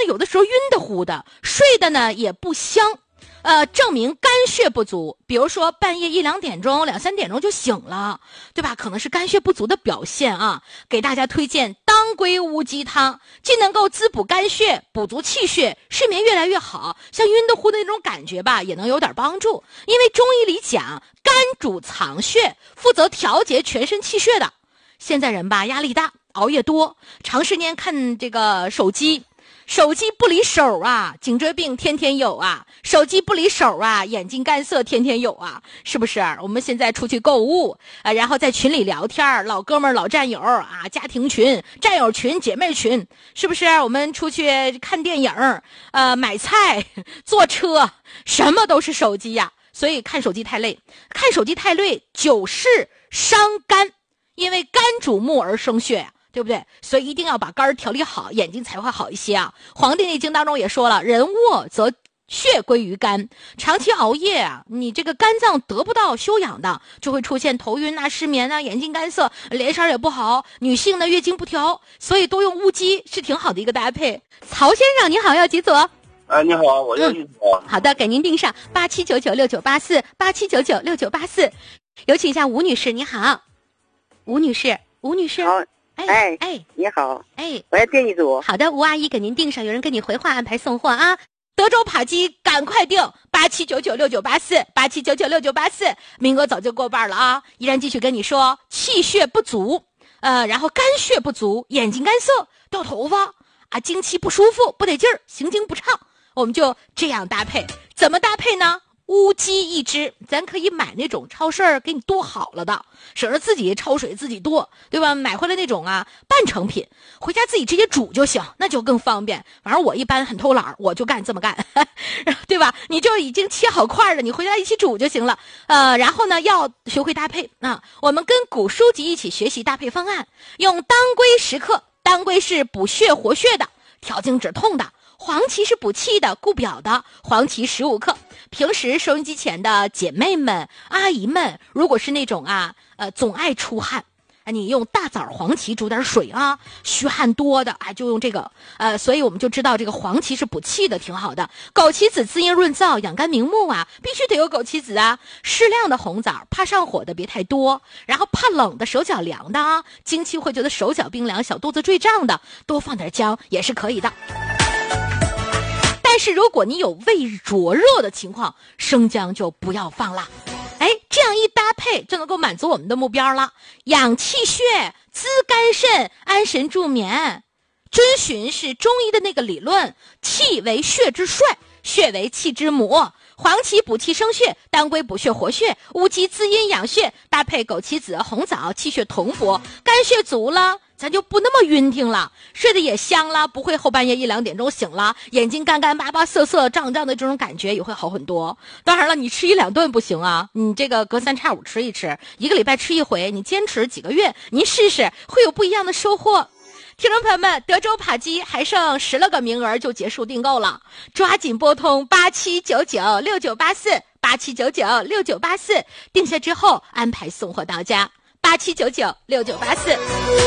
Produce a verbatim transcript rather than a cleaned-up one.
有的时候晕得乎的，睡的呢也不香，呃，证明肝血不足。比如说半夜一两点钟、两三点钟就醒了，对吧？可能是肝血不足的表现啊。给大家推荐当归乌鸡汤，既能够滋补肝血、补足气血，睡眠越来越好。像晕得乎的那种感觉吧，也能有点帮助。因为中医里讲，肝主藏血，负责调节全身气血的。现在人吧，压力大，熬夜多，长时间看这个手机。手机不离手啊，颈椎病天天有啊；手机不离手啊，眼睛干涩天天有啊，是不是？我们现在出去购物啊，然后在群里聊天，老哥们儿、老战友啊，家庭群、战友群、姐妹群，是不是？我们出去看电影，呃，买菜、坐车，什么都是手机呀。所以看手机太累，看手机太累，久视伤肝，因为肝主目而生血呀。对不对？所以一定要把肝调理好，眼睛才会好一些啊。《黄帝内经》当中也说了，人卧则血归于肝，长期熬夜啊，你这个肝脏得不到休养的，就会出现头晕啊、失眠啊、眼睛干涩、脸色也不好。女性呢，月经不调，所以多用乌鸡是挺好的一个搭配。曹先生你好，要几组？ 哎，你好，我要一组、 嗯。好的，给您订上八七九九六九八四八七九九六九八四。有请一下吴女士，你好，吴女士，吴女士。 好。哎哎， 你好， 哎， 我要订一组。 好的，吴阿姨给您订上，有人跟你回话安排送货啊。德州扒鸡赶快订八七九九六九八四八七九九六九八四，名额早就过半了啊！依然继续跟你说，气血不足，呃，然后肝血不足，眼睛干涩，掉头发啊，经期不舒服，不得劲儿，行经不畅，我们就这样搭配。怎么搭配呢？乌鸡一只，咱可以买那种超市给你剁好了的，省得自己焯水自己剁，对吧？买回来那种啊半成品，回家自己直接煮就行，那就更方便。反正我一般很偷懒，我就干这么干，对吧？你就已经切好块了，你回家一起煮就行了。呃，然后呢，要学会搭配啊。我们跟古书籍一起学习搭配方案，用当归十克，当归是补血活血的，调经止痛的。黄芪是补气的、固表的，黄芪十五克。平时收音机前的姐妹们、阿姨们，如果是那种啊，呃，总爱出汗，你用大枣黄芪煮点水啊，虚汗多的啊，就用这个，呃，所以我们就知道这个黄芪是补气的，挺好的。枸杞子滋阴润燥、养肝明目啊，必须得有枸杞子啊。适量的红枣，怕上火的别太多，然后怕冷的、手脚凉的啊，经期会觉得手脚冰凉、小肚子坠胀的，多放点姜也是可以的。但是如果你有胃灼热的情况，生姜就不要放了。哎，这样一搭配就能够满足我们的目标了，养气血、滋肝肾、安神助眠。遵循是中医的那个理论，气为血之帅，血为气之母。黄芪补气生血，当归补血活血，乌鸡滋阴养血，搭配枸杞子、红枣，气血同补，肝血足了，咱就不那么晕听了，睡得也香了，不会后半夜一两点钟醒了，眼睛干干巴巴、涩涩胀胀的这种感觉也会好很多。当然了，你吃一两顿不行啊，你这个隔三差五吃一吃，一个礼拜吃一回，你坚持几个月，您试试，会有不一样的收获。听众朋友们，德州扒鸡还剩十来个名额就结束订购了，抓紧拨通八七九九六九八四八七九九六九八四，定下之后安排送货到家，八七九九六九八四。